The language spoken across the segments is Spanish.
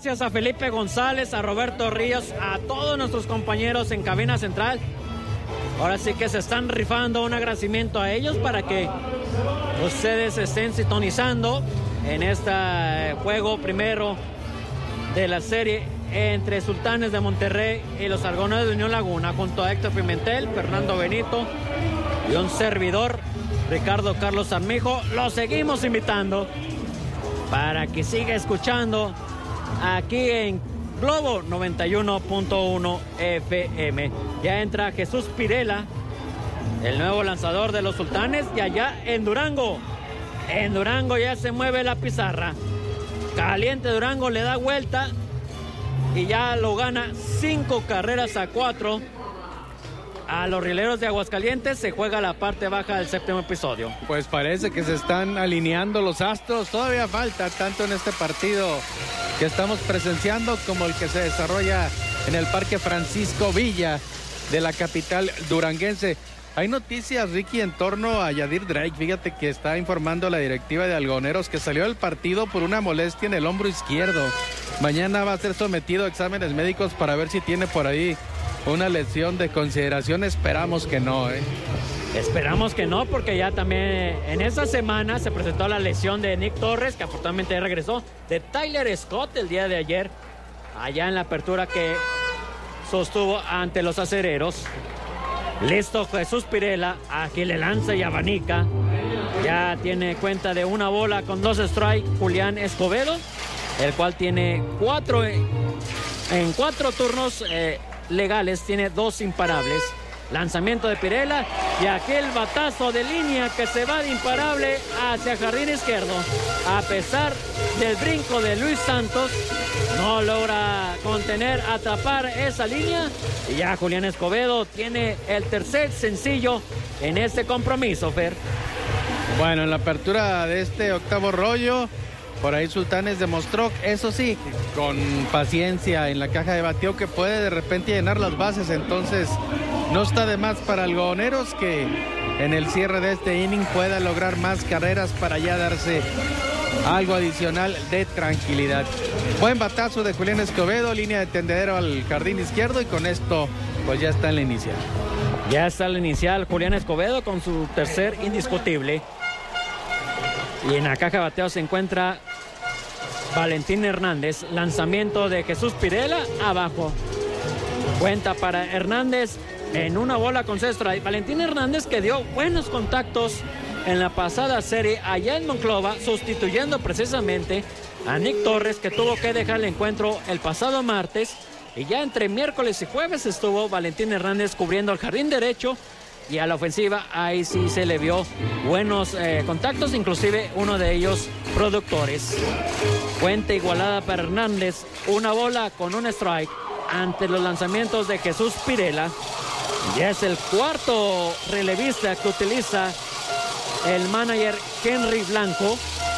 gracias a Felipe González, a Roberto Ríos, a todos nuestros compañeros en cabina central. Ahora sí que se están rifando, un agradecimiento a ellos para que ustedes estén sintonizando en este juego primero de la serie entre Sultanes de Monterrey y los Argoneros de Unión Laguna, junto a Héctor Pimentel, Fernando Benito y un servidor, Ricardo Carlos Armijo. Los seguimos invitando para que siga escuchando aquí en Globo 91.1 FM. Ya entra Jesús Pirela, el nuevo lanzador de los Sultanes, y allá en Durango ya se mueve la pizarra. Caliente Durango, le da vuelta y ya lo gana 5-4 a los Rieleros de Aguascalientes. Se juega la parte baja del séptimo episodio. Pues parece que se están alineando los astros. Todavía falta tanto en este partido que estamos presenciando como el que se desarrolla en el Parque Francisco Villa de la capital duranguense. Hay noticias, Ricky, en torno a Yadir Drake. Fíjate que está informando la directiva de Algoneros que salió del partido por una molestia en el hombro izquierdo. Mañana va a ser sometido a exámenes médicos para ver si tiene por ahí una lesión de consideración. Esperamos que no, Esperamos que no, porque ya también en esa semana se presentó la lesión de Nick Torres, que afortunadamente regresó, de Tyler Scott el día de ayer, allá en la apertura que sostuvo ante los Acereros. Listo Jesús Pirela, aquí le lanza y abanica. Ya tiene cuenta de una bola con 2 strikes Julián Escobedo, el cual tiene 4 en 4 turnos legales, tiene 2 imparables. Lanzamiento de Pirela y aquel batazo de línea que se va de imparable hacia jardín izquierdo. A pesar del brinco de Luis Santos, no logra contener, atrapar esa línea. Y ya Julián Escobedo tiene el tercer sencillo en este compromiso, Fer. Bueno, en la apertura de este octavo rollo, por ahí Sultanes demostró, eso sí, con paciencia en la caja de bateo, que puede de repente llenar las bases. Entonces no está de más para Algodoneros que en el cierre de este inning pueda lograr más carreras para ya darse algo adicional de tranquilidad. Buen batazo de Julián Escobedo, línea de tendedero al jardín izquierdo, y con esto pues ya está en la inicial. Ya está la inicial Julián Escobedo con su tercer indiscutible. Y en la caja de bateo se encuentra Valentín Hernández. Lanzamiento de Jesús Pirela abajo. Cuenta para Hernández en una bola con cestra. Valentín Hernández, que dio buenos contactos en la pasada serie allá en Monclova, sustituyendo precisamente a Nick Torres, que tuvo que dejar el encuentro el pasado martes. Y ya entre miércoles y jueves estuvo Valentín Hernández cubriendo el jardín derecho. Y a la ofensiva ahí sí se le vio buenos contactos, inclusive uno de ellos productores. Cuenta igualada para Hernández, una bola con un strike ante los lanzamientos de Jesús Pirela. Ya es el cuarto relevista que utiliza el manager Henry Blanco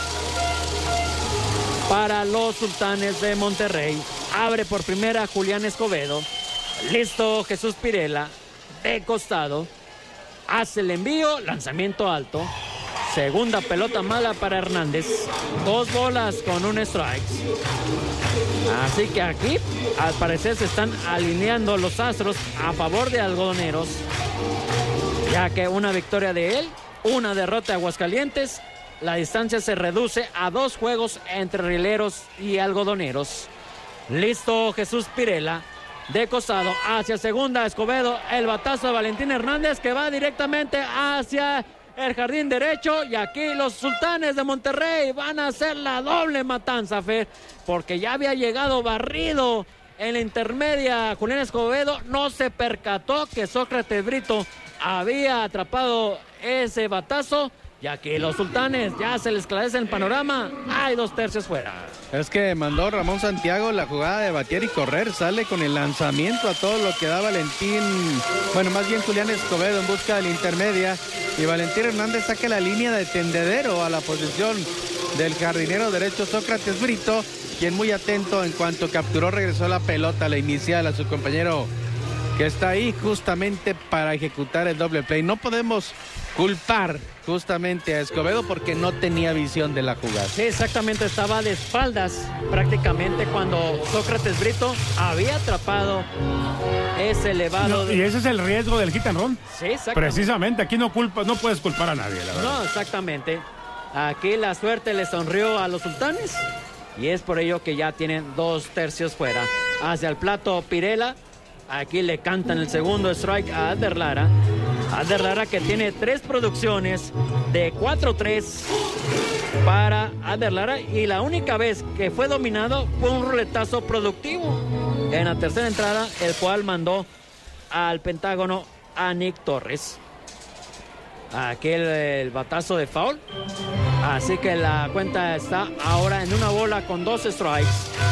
para los Sultanes de Monterrey. Abre por primera Julián Escobedo. Listo Jesús Pirela de costado. Hace el envío, lanzamiento alto. Segunda pelota mala para Hernández. 2 bolas con un strike. Así que aquí, al parecer, se están alineando los astros a favor de Algodoneros, ya que una victoria de él, una derrota de Aguascalientes, la distancia se reduce a 2 juegos entre Rieleros y Algodoneros. Listo Jesús Pirela. De costado hacia segunda Escobedo, el batazo de Valentín Hernández que va directamente hacia el jardín derecho, y aquí los Sultanes de Monterrey van a hacer la doble matanza, Fer, porque ya había llegado barrido en la intermedia Julián Escobedo. No se percató que Sócrates Brito había atrapado ese batazo, y aquí los Sultanes ya se les esclarece el panorama. Hay 2 tercios fuera. Es que mandó Ramón Santiago la jugada de batear y correr, sale con el lanzamiento a todo lo que da Valentín, bueno, más bien Julián Escobedo en busca de la intermedia, y Valentín Hernández saca la línea de tendedero a la posición del jardinero derecho Sócrates Brito, quien muy atento en cuanto capturó, regresó la pelota a la inicial a su compañero que está ahí justamente para ejecutar el doble play. No podemos culpar justamente a Escobedo porque no tenía visión de la jugada. Sí, exactamente, estaba de espaldas prácticamente cuando Sócrates Brito había atrapado ese elevado. Y ese es el riesgo del hit and run. Sí, exactamente. Precisamente, aquí no puedes culpar a nadie, la verdad. No, exactamente. Aquí la suerte le sonrió a los sultanes y es por ello que ya tienen 2/3 fuera. Hacia el plato Pirela. Aquí le cantan el segundo strike a Alder Lara. Alder Lara que tiene 3 producciones de 4-3 para Alder Lara. Y la única vez que fue dominado fue un roletazo productivo en la tercera entrada, el cual mandó al Pentágono a Nick Torres. Aquí el batazo de foul. Así que la cuenta está ahora en 1 bola con 2 strikes.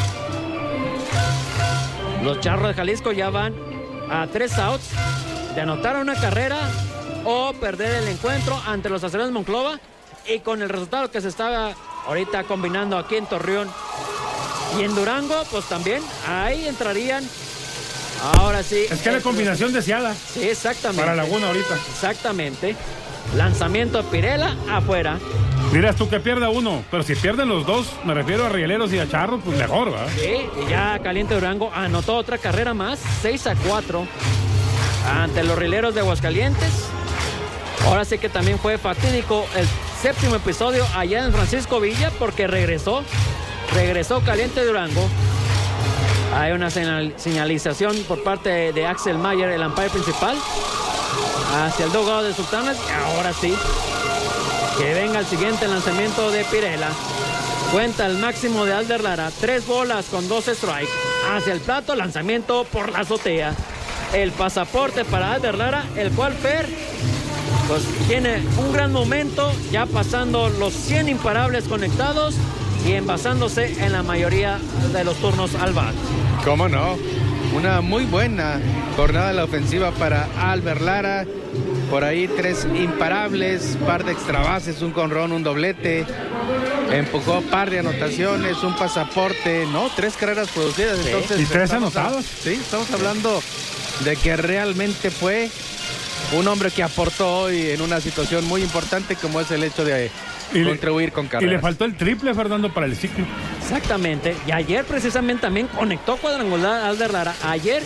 Los Charros de Jalisco ya van a 3 outs de anotar una carrera o perder el encuentro ante los Acereros de Monclova. Y con el resultado que se estaba ahorita combinando aquí en Torreón y en Durango, pues también ahí entrarían. Ahora sí. Es que la combinación deseada. Sí, exactamente. Para Laguna ahorita. Exactamente. Lanzamiento Pirela afuera. Dirás tú que pierda uno, pero si pierden los dos, me refiero a Rieleros y a Charros, pues mejor, ¿verdad? Sí, y ya Caliente Durango anotó otra carrera más, 6-4 ante los Rieleros de Aguascalientes. Ahora sí que también fue fatídico el 7º episodio allá en Francisco Villa porque regresó Caliente Durango. Hay una señalización por parte de Axel Mayer, el umpire principal, hacia el dugout de Sultanes. Ahora sí, que venga el siguiente lanzamiento de Pirela. Cuenta el máximo de Alder Lara, 3 bolas con 2 strikes. Hacia el plato, lanzamiento por la azotea. El pasaporte para Alder Lara, el cual Fer pues tiene un gran momento, ya pasando los 100 imparables conectados y envasándose en la mayoría de los turnos al bat. ¿Cómo no? Una muy buena jornada de la ofensiva para Alder Lara. Por ahí 3 imparables, par de extra bases, un jonrón, un doblete. Empujó par de anotaciones, un pasaporte, ¿no? 3 carreras producidas. Sí. Entonces, Y 3 anotados. Sí, estamos hablando de que realmente fue un hombre que aportó hoy en una situación muy importante como es el hecho de contribuir con carreras. Y le faltó el triple, Fernando, para el ciclo. Exactamente. Y ayer precisamente también conectó cuadrangular Alder Lara. Ayer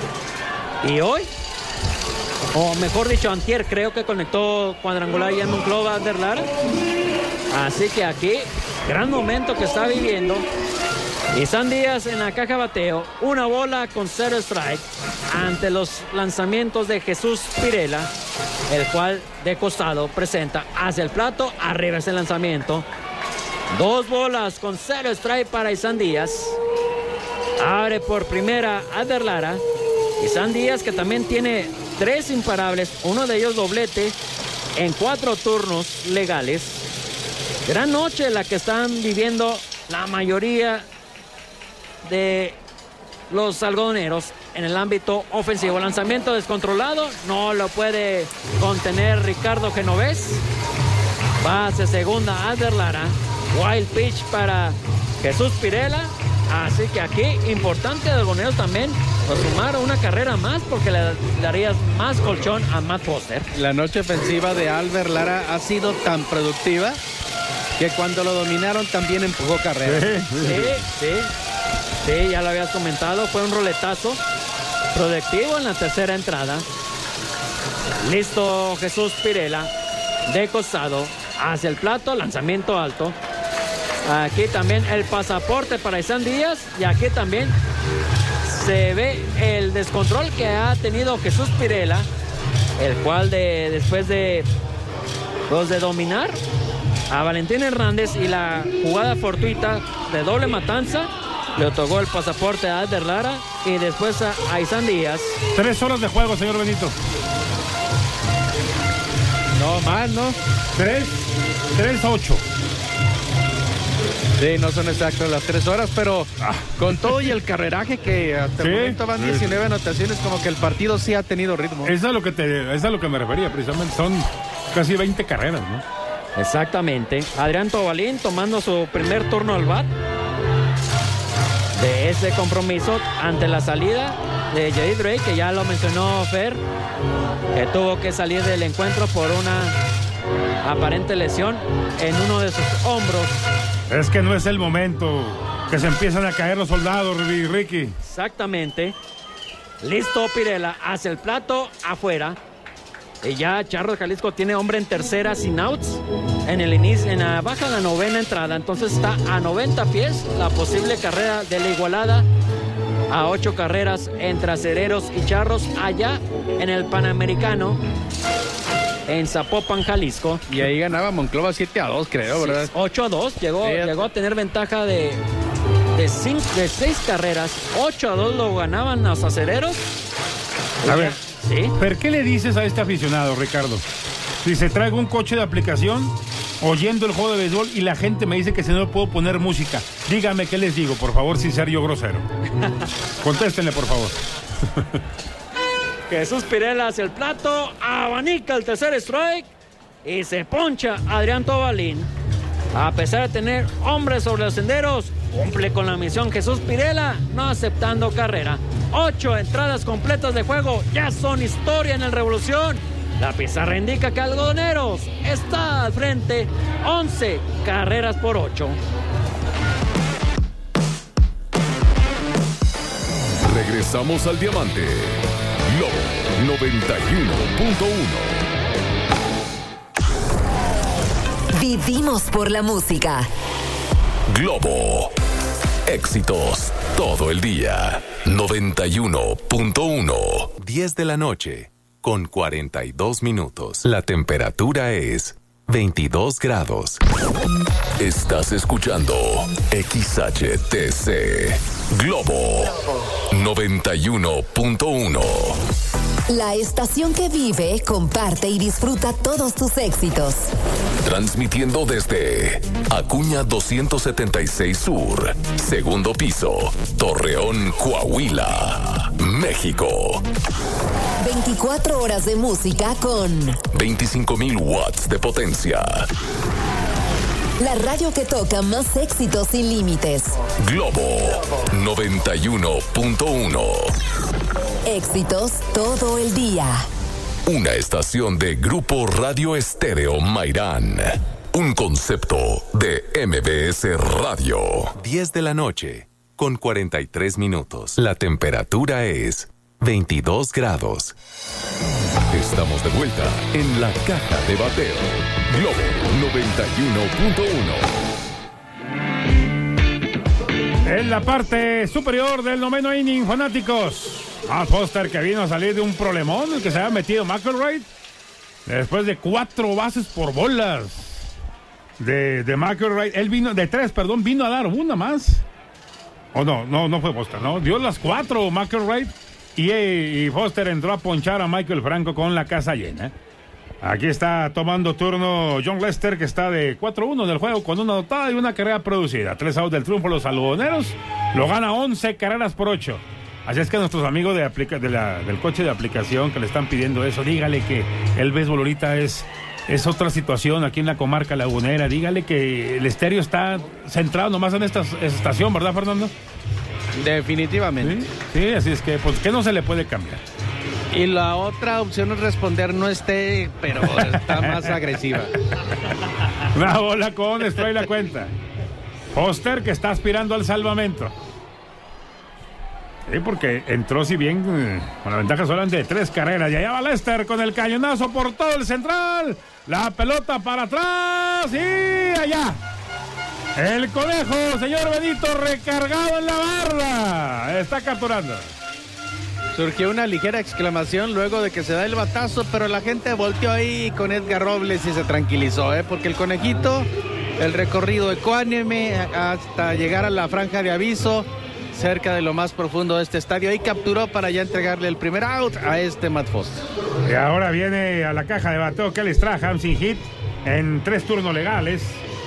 y hoy, o mejor dicho, antier, creo que conectó cuadrangular ya en Monclova Alder Lara. Así que aquí, gran momento que está viviendo. Y San Díaz en la caja bateo, 1 bola con 0 strike ante los lanzamientos de Jesús Pirela, el cual de costado presenta hacia el plato, arriba ese lanzamiento. 2 bolas con 0 strike para Isan Díaz. Abre por primera Alder Lara. Isan Díaz que también tiene 3 imparables, uno de ellos doblete en 4 turnos legales. Gran noche la que están viviendo la mayoría de los algodoneros en el ámbito ofensivo. Lanzamiento descontrolado, no lo puede contener Ricardo Genovés. Base segunda Alder Lara. Wild pitch para Jesús Pirela. Así que aquí importante de algodoneros también pues, sumar una carrera más porque le darías más colchón a Matt Foster. La noche ofensiva de Alder Lara ha sido tan productiva que cuando lo dominaron también empujó carreras. Sí, ya lo habías comentado. Fue un roletazo productivo en la tercera entrada. Listo Jesús Pirela. De costado hacia el plato. Lanzamiento alto. Aquí también el pasaporte para Isan Díaz. Y aquí también se ve el descontrol que ha tenido Jesús Pirela. El cual después de dominar a Valentín Hernández y la jugada fortuita de doble matanza, le otorgó el pasaporte a Alder Lara y después a Isan Díaz. 3 horas de juego, señor Benito. No más, ¿no? 3-8. Sí, no son exactas las 3 horas, pero con todo y el carreraje que hasta el momento van 19 anotaciones, como que el partido sí ha tenido ritmo. Es a lo que me refería, precisamente. Son casi 20 carreras, ¿no? Exactamente. Adrián Tobalín tomando su primer turno al bat de ese compromiso ante la salida de J.D. Drake, que ya lo mencionó Fer, que tuvo que salir del encuentro por una aparente lesión en uno de sus hombros. Es que no es el momento que se empiezan a caer los soldados, Ricky. Exactamente. Listo Pirela, hace el plato afuera. Y ya Charros de Jalisco tiene hombre en tercera sin outs en el inicio, en la baja de la novena entrada. Entonces está a 90 pies la posible carrera de la igualada a 8 carreras entre Acereros y Charros allá en el Panamericano en Zapopan, Jalisco. Y ahí ganaba Monclova 7-2, creo, ¿verdad? Sí, 8-2. Llegó a tener ventaja de 6 carreras. 8-2 lo ganaban los Acereros. A ver, ¿sí? ¿Pero qué le dices a este aficionado, Ricardo? Si se trae un coche de aplicación oyendo el juego de béisbol y la gente me dice que si no puedo poner música, dígame qué les digo, por favor, sin ser yo grosero. Contéstenle, por favor. Jesús Pirela hacia el plato, abanica el tercer strike y se poncha Adrián Tobalín. A pesar de tener hombres sobre los senderos, cumple con la misión Jesús Pirela, no aceptando carrera. 8 entradas completas de juego ya son historia en el Revolución. La pizarra indica que Algodoneros está al frente, 11 carreras por 8. Regresamos al Diamante. Globo 91.1. Vivimos por la música. Globo. Éxitos todo el día. 91.1. 10 de la noche con 42 minutos. La temperatura es 22 grados. Estás escuchando XHTC Globo 91.1. La estación que vive, comparte y disfruta todos tus éxitos. Transmitiendo desde Acuña 276 Sur, segundo piso, Torreón, Coahuila, México. 24 horas de música con 25,000 watts de potencia. La radio que toca más éxitos sin límites. Globo 91.1. Éxitos todo el día. Una estación de Grupo Radio Estéreo Mairán. Un concepto de MBS Radio. 10 de la noche con 43 minutos. La temperatura es 22 grados. Estamos de vuelta en la caja de bateo. Globo 91.1. En la parte superior del noveno inning, fanáticos. Matt Foster, que vino a salir de un problemón, el que se había metido McElroy. Después de 4 bases por bolas de McElroy. Él vino, de 3, perdón, vino a dar una más. O no fue Foster, ¿no? Dio las 4 McElroy. Y Foster entró a ponchar a Michael Franco con la casa llena. Aquí está tomando turno John Lester, que está de 4-1 en el juego con una anotada y una carrera producida. 3 outs del triunfo los algodoneros. Lo gana 11 carreras por 8. Así es que a nuestros amigos del coche de aplicación que le están pidiendo eso, dígale que el béisbol ahorita es otra situación aquí en la comarca lagunera. Dígale que el estéreo está centrado nomás en esta estación, ¿verdad, Fernando? Definitivamente. Sí, así es que, pues, ¿qué no se le puede cambiar? Y la otra opción es responder no esté, pero está más agresiva. Una bola con strike la cuenta. Foster, que está aspirando al salvamento. Sí, porque entró, si bien, con la ventaja solamente de 3 carreras. Y allá va Lester con el cañonazo por todo el central. La pelota para atrás y allá. El conejo, señor Benito, recargado en la barra. Está capturando. Surgió una ligera exclamación luego de que se da el batazo, pero la gente volteó ahí con Edgar Robles y se tranquilizó, porque el conejito, el recorrido ecuánime hasta llegar a la franja de aviso, cerca de lo más profundo de este estadio, ahí capturó para ya entregarle el primer out a Matt Foster. Y ahora viene a la caja de bateo Kelly Strahan sin hit en 3 turnos legales.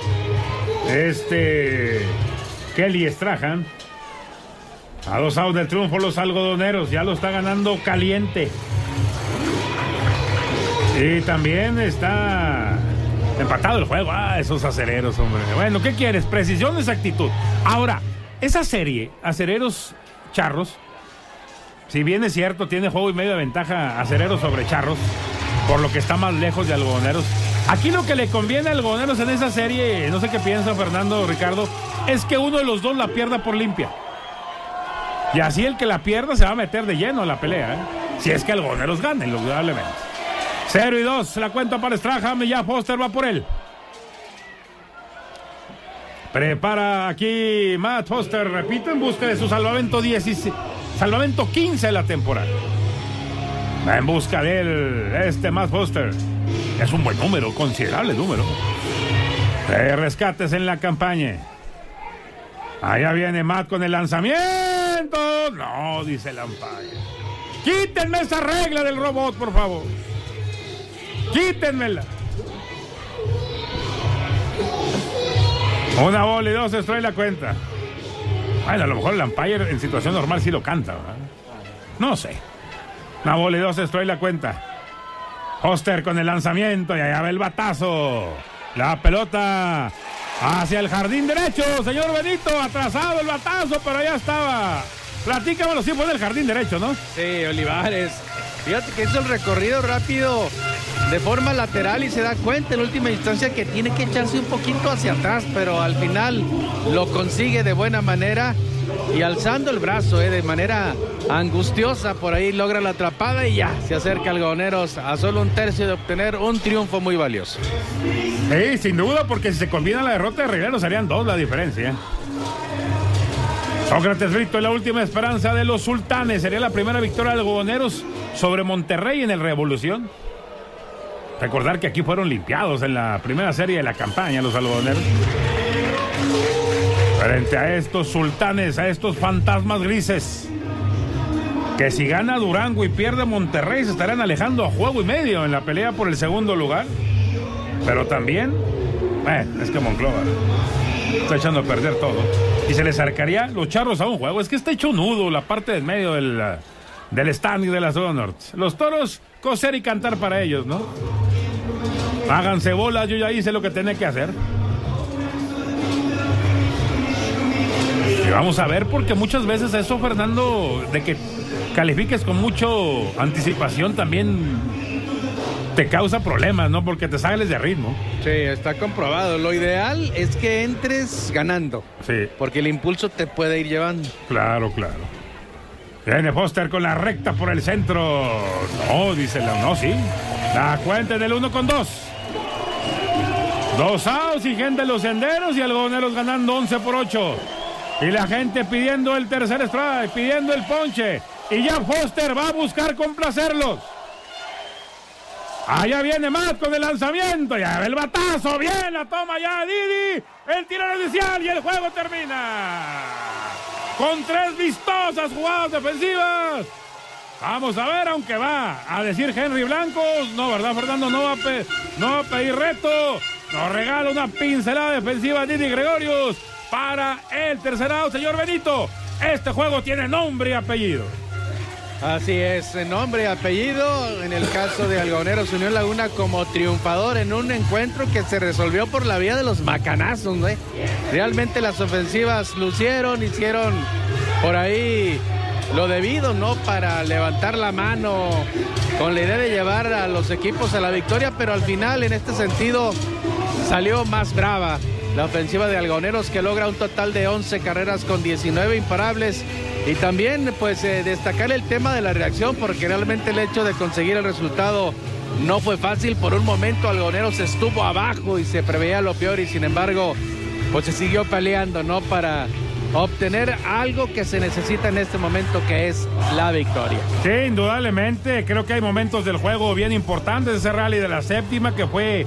Kelly Strahan, a 2 outs del triunfo los algodoneros, ya lo está ganando caliente. Y también está empatado el juego. Esos acereros, hombre. Bueno, ¿qué quieres? Precisión, exactitud. Ahora, esa serie, Acereros Charros, si bien es cierto, tiene juego y medio de ventaja Acereros sobre Charros, por lo que está más lejos de Algodoneros. Aquí lo que le conviene a Algodoneros en esa serie, no sé qué piensa Fernando, Ricardo, es que uno de los dos la pierda por limpia. Y así el que la pierda se va a meter de lleno a la pelea, ¿eh? Si es que Algodoneros gana, indudablemente. 0-2, la cuenta para Strahan y ya Foster va por él. Prepara aquí Matt Foster, repite, en busca de su salvamento 15 de la temporada. Va en busca de él, Matt Foster. Es un buen número, considerable número. Rescates en la campaña. Allá viene Matt con el lanzamiento. No, dice el umpire. Quítenme esa regla del robot, por favor. Quítenmela. 1 bola y 2 strikes la cuenta. Bueno, a lo mejor el umpire en situación normal sí lo canta, ¿verdad? No sé. 1 bola y 2 strikes la cuenta. Foster con el lanzamiento y allá va el batazo. La pelota hacia el jardín derecho, señor Benito. Atrasado el batazo, pero allá estaba. Platícamelo, sí fue del jardín derecho, ¿no? Sí, Olivares. Fíjate que hizo el recorrido rápido de forma lateral y se da cuenta en última instancia que tiene que echarse un poquito hacia atrás, pero al final lo consigue de buena manera y alzando el brazo de manera angustiosa, por ahí logra la atrapada y ya se acerca Algodoneros a solo un tercio de obtener un triunfo muy valioso. Sí, sin duda, porque si se combina la derrota de Reguero serían 2 la diferencia. Sócrates Brito es la última esperanza de los Sultanes. Sería la primera victoria de Algodoneros sobre Monterrey en el Revolución. Recordar que aquí fueron limpiados en la primera serie de la campaña los Algodoneros. Frente a estos Sultanes, a estos fantasmas grises, que si gana Durango y pierde Monterrey se estarán alejando a juego y medio en la pelea por el segundo lugar. Pero también, es que Monclova está echando a perder todo. Y se les acercaría los Charros a un juego. Es que está hecho nudo la parte del medio del stand y de la zona norte. Los Toros, coser y cantar para ellos, ¿no? Háganse bolas, yo ya hice lo que tenía que hacer. Y vamos a ver, porque muchas veces eso, Fernando, de que califiques con mucho anticipación también te causa problemas, ¿no? Porque te sales de ritmo. Sí, está comprobado. Lo ideal es que entres ganando. Sí. Porque el impulso te puede ir llevando. Claro, claro. Viene Foster con la recta por el centro. No, dice no, sí. La cuenta del 1-2. 2 outs y gente en los senderos y Algodoneros ganando 11-8. Y la gente pidiendo el tercer strike, pidiendo el ponche. Y ya Foster va a buscar complacerlos. Allá viene Matt con el lanzamiento. Ya el batazo. Bien, la toma ya Didi. El tiro inicial y el juego termina. Con 3 vistosas jugadas defensivas. Vamos a ver, aunque va a decir Henry Blancos. No, ¿verdad, Fernando? No va a pedir reto. Nos regala una pincelada defensiva Didi Gregorius para el tercer out, señor Benito. Este juego tiene nombre y apellido. Así es, nombre y apellido. En el caso de Algodoneros, Unión Laguna como triunfador en un encuentro que se resolvió por la vía de los macanazos, ¿no? Realmente las ofensivas lucieron, hicieron por ahí lo debido, ¿no? Para levantar la mano con la idea de llevar a los equipos a la victoria, pero al final, en este sentido, salió más brava la ofensiva de Algodoneros, que logra un total de 11 carreras con 19 imparables. Y también, pues, destacar el tema de la reacción, porque realmente el hecho de conseguir el resultado no fue fácil. Por un momento Algodoneros estuvo abajo y se preveía lo peor, y sin embargo, pues se siguió peleando, ¿no? Para obtener algo que se necesita en este momento, que es la victoria. Sí, indudablemente. Creo que hay momentos del juego bien importantes. Ese rally de la séptima, que fue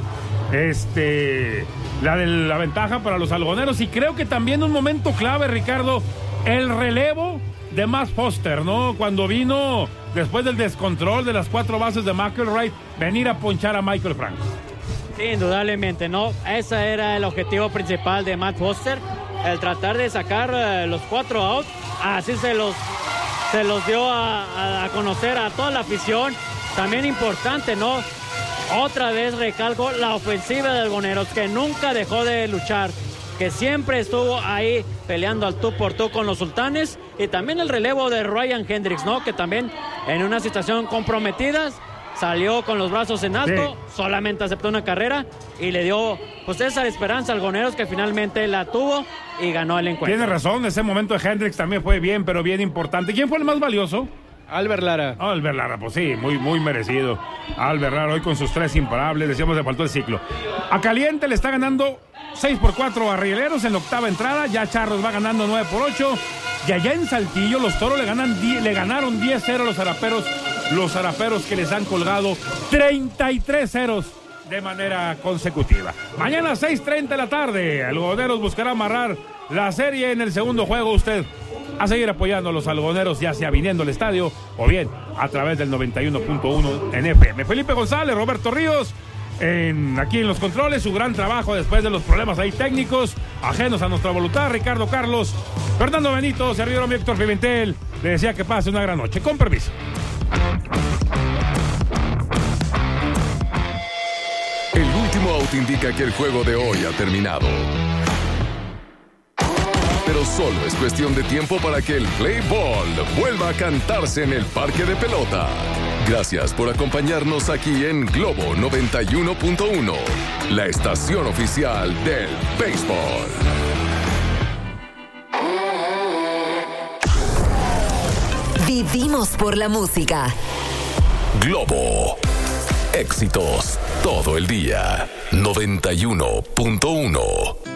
la de la ventaja para los Algodoneros. Y creo que también un momento clave, Ricardo, el relevo de Matt Foster, ¿no? Cuando vino, después del descontrol de las 4 bases de McElroy, venir a ponchar a Michael Franco. Sí, indudablemente, ¿no? Ese era el objetivo principal de Matt Foster, el tratar de sacar los 4 outs. Así se los dio a conocer a toda la afición. También importante, ¿no? Otra vez recalco la ofensiva de Algodoneros, que nunca dejó de luchar. que siempre estuvo ahí peleando al tú por tú con los Sultanes, y también el relevo de Ryan Hendricks, ¿no? Que también en una situación comprometida salió con los brazos en alto, sí. Solamente aceptó una carrera y le dio pues esa esperanza a Algoneros, que finalmente la tuvo y ganó el encuentro. Tiene razón, ese momento de Hendricks también fue bien, pero bien importante. ¿Quién fue el más valioso? Albert Lara. Albert Lara, pues sí, muy merecido. Albert Lara hoy con sus 3 imparables, decíamos, le faltó el ciclo. A Caliente le está ganando 6-4 a Rieleros en la octava entrada, ya Charros va ganando 9-8, y allá en Saltillo los Toros le ganaron 10-0 a los Zaraperos que les han colgado 33 ceros de manera consecutiva. Mañana 6:30 de la tarde, Algodoneros buscará amarrar la serie en el segundo juego. Usted a seguir apoyando a los algodoneros, ya sea viniendo al estadio o bien a través del 91.1 en FM. Felipe González, Roberto Ríos, aquí en los controles, su gran trabajo después de los problemas ahí técnicos, ajenos a nuestra voluntad. Ricardo Carlos, Fernando Benito, servidor Héctor Pimentel, le decía que pase una gran noche. Con permiso. El último out indica que el juego de hoy ha terminado. Pero solo es cuestión de tiempo para que el play ball vuelva a cantarse en el parque de pelota. Gracias por acompañarnos aquí en Globo 91.1, la estación oficial del béisbol. Vivimos por la música. Globo. Éxitos todo el día. 91.1.